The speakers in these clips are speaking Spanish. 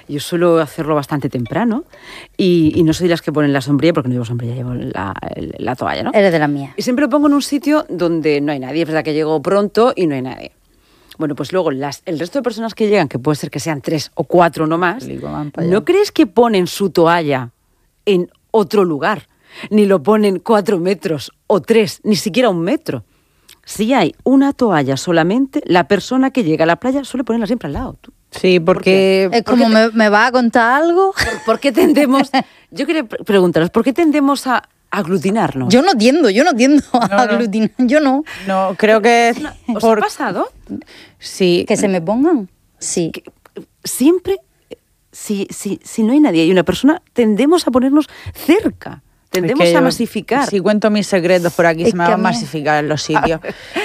Yo suelo hacerlo bastante temprano y no soy de las que ponen la sombrilla, porque no llevo sombrilla, llevo la toalla, ¿no? Eres de la mía. Y siempre lo pongo en un sitio donde no hay nadie. Es verdad que llego pronto y no hay nadie. Bueno, pues luego el resto de personas que llegan, que puede ser que sean 3 o 4 nomás, ¿no crees que ponen su toalla en otro lugar? Ni lo ponen 4 metros o 3, ni siquiera 1 metro. Si hay una toalla solamente, la persona que llega a la playa suele ponerla siempre al lado. Sí, porque... Es como, ¿me va a contar algo? ¿Por qué tendemos? Yo quería preguntaros, ¿por qué tendemos a aglutinarnos? Yo no tiendo a aglutinar. Yo no. No, creo que... ¿Os ha pasado? Sí. ¿Que se me pongan? Sí. Siempre, si no hay nadie y una persona, tendemos a ponernos cerca. Tendemos a masificar. Si cuento mis secretos por aquí, se me va a masificar en los sitios.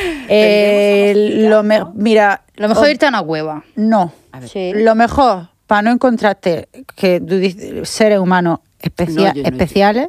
Mira, lo mejor irte a una cueva. No. Sí. Lo mejor, para no encontrarte, que tú dices, seres humanos especiales,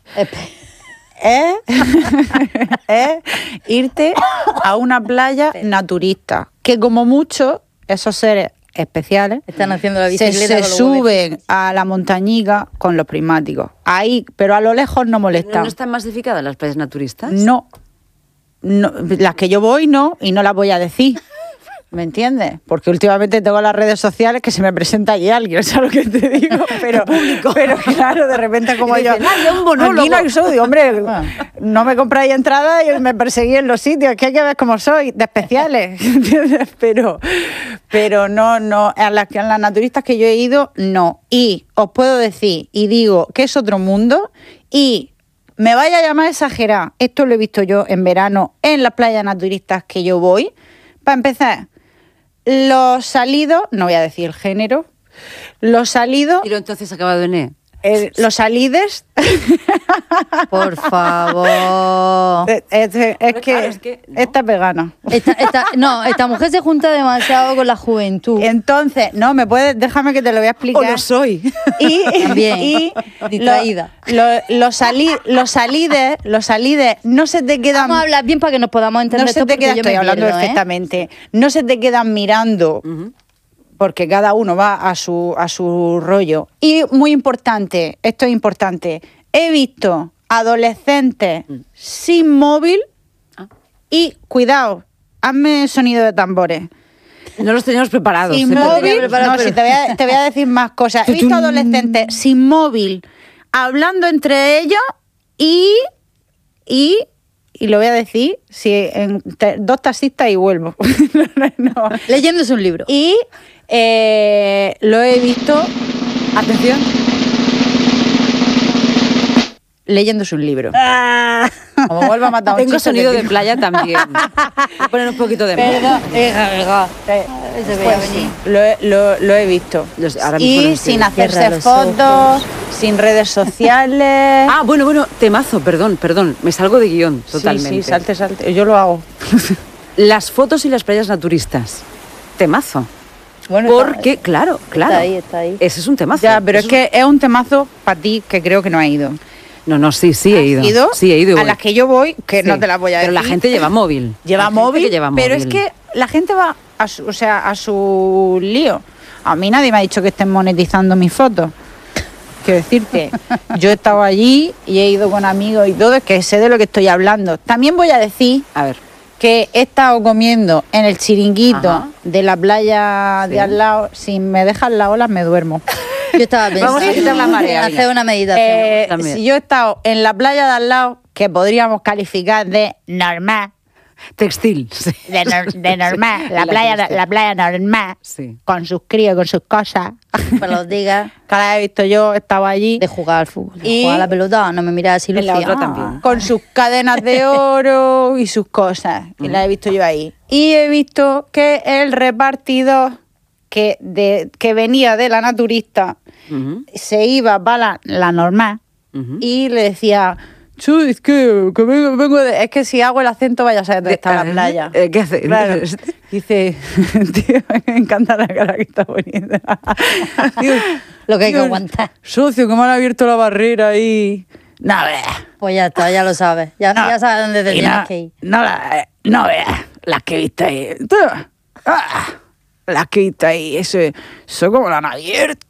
es irte a una playa naturista. Que como mucho, esos seres especiales están haciendo la bicicleta, se suben a la montañica con los prismáticos. Ahí, pero a lo lejos no molestan. ¿No están masificadas las playas naturistas? No, las que yo voy no, y no las voy a decir. ¿Me entiendes? Porque últimamente tengo las redes sociales que se me presenta allí alguien, ¿sabes lo que te digo? Pero claro, de repente como yo... un monólogo. Aquí no hay sodio, hombre. No me compráis entrada y me perseguí en los sitios. Que hay que ver cómo soy, de especiales. ¿Entiendes? Pero no, a las naturistas que yo he ido, no. Y os puedo decir, y digo, que es otro mundo, y me vaya a llamar exagerada. Esto lo he visto yo en verano en las playas naturistas que yo voy. Para empezar... Los salidos, no voy a decir el género, los salidos... ¿Y lo entonces acabado en E? Los salides... Por favor. Es que esta es vegana. Esta mujer se junta demasiado con la juventud. Entonces, déjame que te lo voy a explicar. O lo soy. También, distraída. Los salides no se te quedan... Vamos a hablar bien para que nos podamos entender. No se te quedan, estoy hablando perfectamente. No se te quedan mirando... porque cada uno va a su rollo. Y muy importante, esto es importante, he visto adolescentes sin móvil y, cuidado, hazme sonido de tambores. No los teníamos preparados. Sin móvil, te voy a decir más cosas. He visto adolescentes sin móvil, hablando entre ellos y lo voy a decir, dos taxistas y vuelvo. No. Leyéndose un libro. Y lo he visto, atención, leyéndose un libro. Como vuelvo a matar un Tengo sonido de playa también. Voy a poner un poquito de Lo he visto. Y sin hacerse fotos, sin redes sociales. Bueno, temazo, perdón, me salgo de guión totalmente. Sí, salte, yo lo hago. Las fotos y las playas naturistas. Temazo. Bueno, porque, claro. Está ahí. Ese es un temazo. Ya, pero es que es un temazo para ti que creo que no ha ido. No, sí he ido. Sí he ido. A las que yo voy, que no te las voy a decir. Pero la gente lleva móvil. Pero es que la gente va a su lío. A mí nadie me ha dicho que estén monetizando mis fotos. Quiero decirte, yo he estado allí y he ido con amigos y todo, es que sé de lo que estoy hablando. También voy a decir... A ver. Que he estado comiendo en el chiringuito de la playa de al lado, si me dejan las olas me duermo. Yo estaba pensando Vamos a quitar la marea, hacer una meditación. Si yo he estado en la playa de al lado, que podríamos calificar de normal, textil, sí. de normal, la playa normal, sí. Con sus críos, con sus cosas. Para los digas. Cada vez he visto yo, estaba allí. De jugar al fútbol, de jugar a la pelota, no me miras así, Lucía. Lucía. La otra también. Con sus cadenas de oro y sus cosas. Y las he visto yo ahí. Y he visto que el repartidor que venía de la naturista se iba para la normal y le decía... Es que es que si hago el acento vaya a saber dónde está la playa. ¿Qué hace? Claro. Dice, tío, me encanta la cara que está poniendo. Tío, lo que hay que aguantar. Socio, que me han abierto la barrera ahí. No veas. Pues ya está, ya lo sabes. Ya sabes dónde te tienes que ir. No veas. Las que viste ahí. Las que viste ahí, eso como la han abierto.